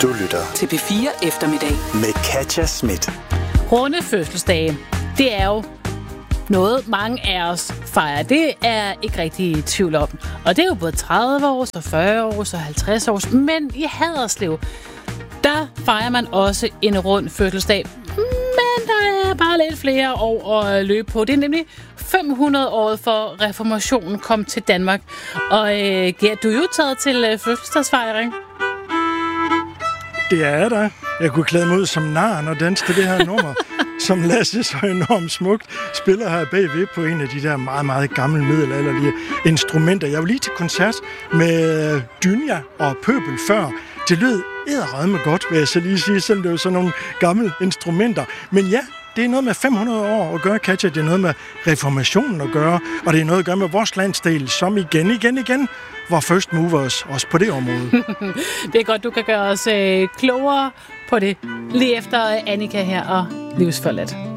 Du lytter til P4 Eftermiddag med Katja Schmidt. Runde fødselsdage, det er jo noget, mange af os fejrer. Det er ikke rigtig i tvivl om. Og det er jo både 30 års og 40 års og 50 års. Men i Haderslev, der fejrer man også en rund fødselsdag. Men der er bare lidt flere år at løbe på. Det er nemlig 500 år for reformationen kom til Danmark. Og Gert, du er jo taget til fødselsdagsfejring. Det er der. Jeg kunne klæde mig ud som narn og danse til det her nummer, som Lasse så enormt smukt spiller her bagved på en af de der meget, meget gamle middelalderlige instrumenter. Jeg var lige til koncert med Dynja og Pøbel før. Det lød edderrødme godt, vil jeg så lige sige, selvom det er jo sådan nogle gamle instrumenter. Men ja, det er noget med 500 år at gøre, Katja. Det er noget med reformationen at gøre, og det er noget at gøre med vores landsdel, som igen var first movers også på det område. Det er godt, du kan gøre os klogere på det lige efter Annika her og Livsforladt.